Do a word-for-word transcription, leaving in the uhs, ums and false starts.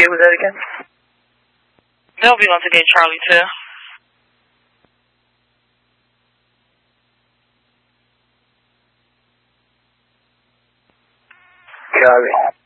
Okay, was that again? They'll be on today, Charlie, too. Charlie.